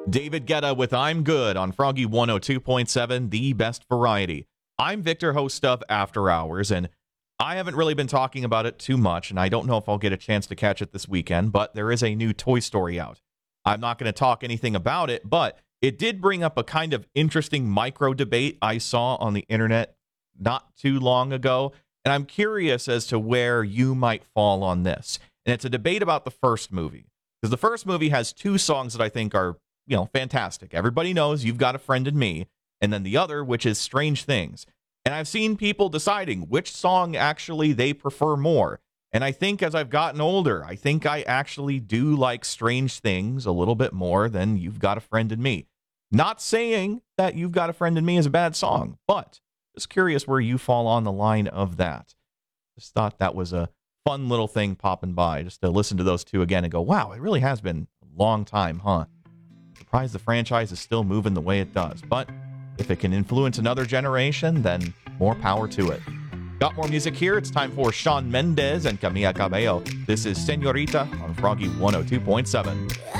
David Guetta with I'm Good on Froggy 102.7, the best variety. I'm Victor, host of After Hours, and I haven't really been talking about it too much, and I don't know if I'll get a chance to catch it this weekend, but there is a new Toy Story out. I'm not going to talk anything about it, but it did bring up a kind of interesting micro debate I saw on the internet not too long ago, and I'm curious as to where you might fall on this. And it's a debate about the first movie, because the first movie has two songs that I think are, fantastic. Everybody knows You've Got a Friend in Me, and then the other, which is Strange Things. And I've seen people deciding which song actually they prefer more. And I think as I've gotten older, I think I actually do like Strange Things a little bit more than You've Got a Friend in Me. Not saying that You've Got a Friend in Me is a bad song, but just curious where you fall on the line of that. Just thought that was a fun little thing popping by, just to listen to those two again and go, wow, it really has been a long time, huh? Surprised the franchise is still moving the way it does. But if it can influence another generation, then more power to it. Got more music here. It's time for Shawn Mendes and Camila Cabello. This is Señorita on Froggy 102.7.